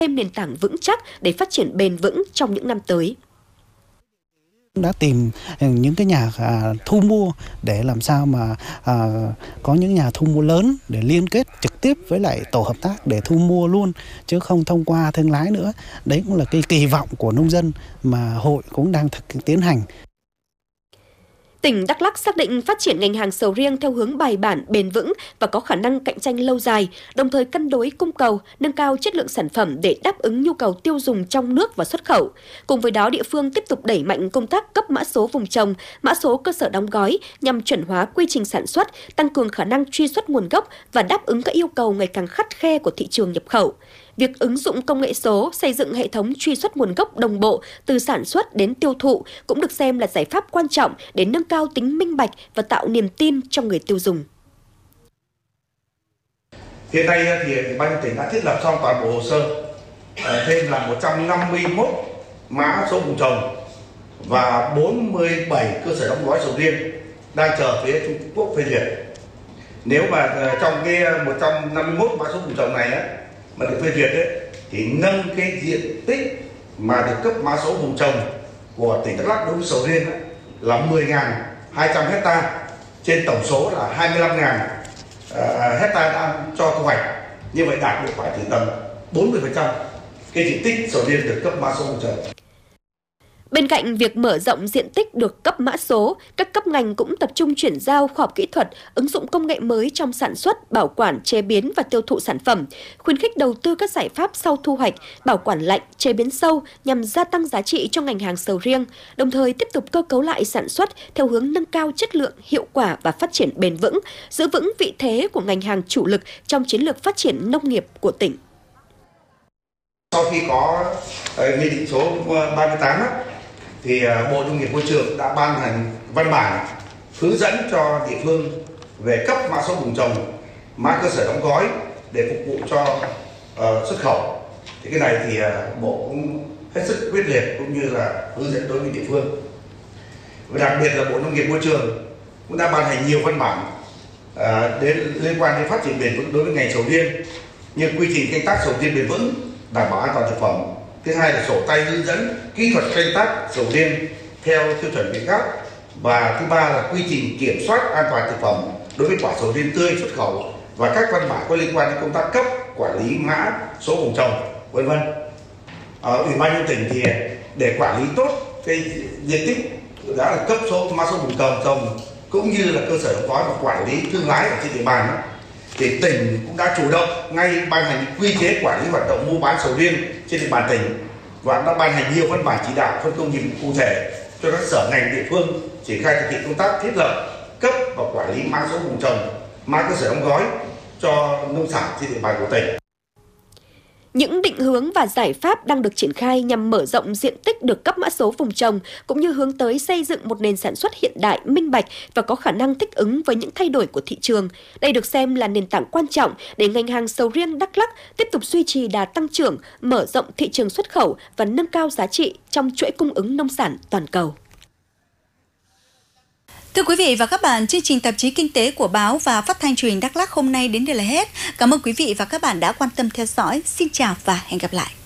thêm nền tảng vững chắc để phát triển bền vững trong những năm tới. Đã tìm những cái nhà thu mua để làm sao mà có những nhà thu mua lớn để liên kết trực tiếp với lại tổ hợp tác để thu mua luôn, chứ không thông qua thương lái nữa. Đấy cũng là cái kỳ vọng của nông dân mà hội cũng đang tiến hành. Tỉnh Đắk Lắk xác định phát triển ngành hàng sầu riêng theo hướng bài bản, bền vững và có khả năng cạnh tranh lâu dài, đồng thời cân đối cung cầu, nâng cao chất lượng sản phẩm để đáp ứng nhu cầu tiêu dùng trong nước và xuất khẩu. Cùng với đó, địa phương tiếp tục đẩy mạnh công tác cấp mã số vùng trồng, mã số cơ sở đóng gói nhằm chuẩn hóa quy trình sản xuất, tăng cường khả năng truy xuất nguồn gốc và đáp ứng các yêu cầu ngày càng khắt khe của thị trường nhập khẩu. Việc ứng dụng công nghệ số, xây dựng hệ thống truy xuất nguồn gốc đồng bộ từ sản xuất đến tiêu thụ cũng được xem là giải pháp quan trọng để nâng cao tính minh bạch và tạo niềm tin cho người tiêu dùng. Hiện nay thì Ủy ban nhân tỉnh đã thiết lập xong toàn bộ hồ sơ, thêm là 151 mã số vùng trồng và 47 cơ sở đóng gói sầu riêng đang chờ phía Trung Quốc phê duyệt. Nếu mà trong cái 151 mã số vùng trồng này mà được phê duyệt thì nâng cái diện tích mà được cấp mã số vùng trồng của tỉnh Đắk Lắk đối với sầu riêng là 10.200 hecta trên tổng số là 25.000 hecta đang cho thu hoạch. Như vậy đạt được phải từ tầm 40% cái diện tích sầu riêng được cấp mã số vùng trồng. Bên cạnh việc mở rộng diện tích được cấp mã số, các cấp ngành cũng tập trung chuyển giao khoa học kỹ thuật, ứng dụng công nghệ mới trong sản xuất, bảo quản, chế biến và tiêu thụ sản phẩm, khuyến khích đầu tư các giải pháp sau thu hoạch, bảo quản lạnh, chế biến sâu nhằm gia tăng giá trị cho ngành hàng sầu riêng, đồng thời tiếp tục cơ cấu lại sản xuất theo hướng nâng cao chất lượng, hiệu quả và phát triển bền vững, giữ vững vị thế của ngành hàng chủ lực trong chiến lược phát triển nông nghiệp của tỉnh. Sau khi có nghị định số 38 thì Bộ Nông nghiệp Môi trường đã ban hành văn bản hướng dẫn cho địa phương về cấp mã số vùng trồng, mã cơ sở đóng gói để phục vụ cho xuất khẩu. Thì cái này thì Bộ cũng hết sức quyết liệt cũng như là hướng dẫn đối với địa phương. Và đặc biệt là Bộ Nông nghiệp Môi trường cũng đã ban hành nhiều văn bản liên quan đến phát triển bền vững đối với ngành sầu riêng, như quy trình canh tác sầu riêng bền vững, đảm bảo an toàn thực phẩm. Thứ hai là sổ tay hướng dẫn kỹ thuật canh tác sầu riêng theo tiêu chuẩn Việt Gáp, và thứ ba là quy trình kiểm soát an toàn thực phẩm đối với quả sầu riêng tươi xuất khẩu và các văn bản có liên quan đến công tác cấp, quản lý mã số vùng trồng, vân vân. Ủy ban nhân tỉnh thì để quản lý tốt cái diện tích đã là cấp mã số vùng trồng cũng như là cơ sở đóng gói và quản lý thương lái ở trên địa bàn thì tỉnh cũng đã chủ động ngay ban hành quy chế quản lý hoạt động mua bán sầu riêng trên địa bàn tỉnh và đã ban hành nhiều văn bản chỉ đạo phân công nhiệm vụ cụ thể cho các sở ngành địa phương triển khai thực hiện công tác thiết lập, cấp và quản lý mã số vùng trồng, mã cơ sở đóng gói cho nông sản trên địa bàn của tỉnh. Những định hướng và giải pháp đang được triển khai nhằm mở rộng diện tích được cấp mã số vùng trồng, cũng như hướng tới xây dựng một nền sản xuất hiện đại, minh bạch và có khả năng thích ứng với những thay đổi của thị trường. Đây được xem là nền tảng quan trọng để ngành hàng sầu riêng Đắk Lắk tiếp tục duy trì đà tăng trưởng, mở rộng thị trường xuất khẩu và nâng cao giá trị trong chuỗi cung ứng nông sản toàn cầu. Thưa quý vị và các bạn, chương trình tạp chí Kinh tế của báo và Phát thanh Truyền hình Đắk Lắk hôm nay đến đây là hết. Cảm ơn quý vị và các bạn đã quan tâm theo dõi. Xin chào và hẹn gặp lại.